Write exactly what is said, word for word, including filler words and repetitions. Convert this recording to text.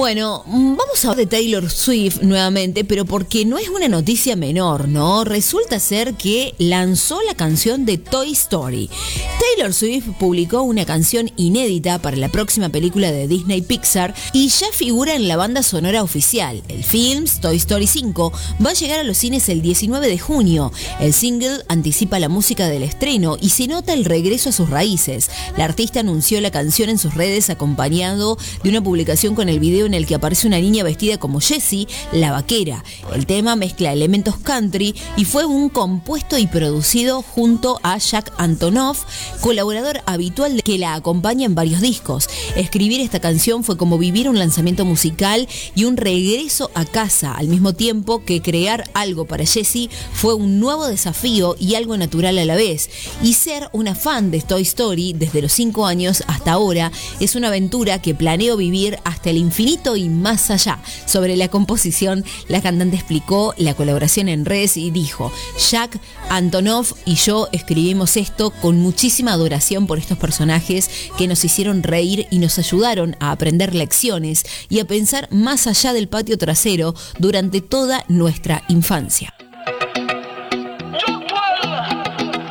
Bueno, vamos a hablar de Taylor Swift nuevamente, pero porque no es una noticia menor, ¿no? Resulta ser que lanzó la canción de Toy Story. Taylor Swift publicó una canción inédita para la próxima película de Disney Pixar y ya figura en la banda sonora oficial. El film, Toy Story cinco, va a llegar a los cines el diecinueve de junio. El single anticipa la música del estreno y se nota el regreso a sus raíces. La artista anunció la canción en sus redes acompañado de una publicación con el video en el que aparece una niña vestida como Jessie, la vaquera. El tema mezcla elementos country y fue un compuesto y producido junto a Jack Antonoff, colaborador habitual que la acompaña en varios discos. Escribir esta canción fue como vivir un lanzamiento musical y un regreso a casa, al mismo tiempo que crear algo para Jessie fue un nuevo desafío y algo natural a la vez. Y ser una fan de Toy Story desde los cinco años hasta ahora es una aventura que planeo vivir hasta el infinito y más allá. Sobre la composición, la cantante explicó la colaboración en redes y dijo: Jack Antonoff y yo escribimos esto con muchísima adoración por estos personajes que nos hicieron reír y nos ayudaron a aprender lecciones y a pensar más allá del patio trasero durante toda nuestra infancia.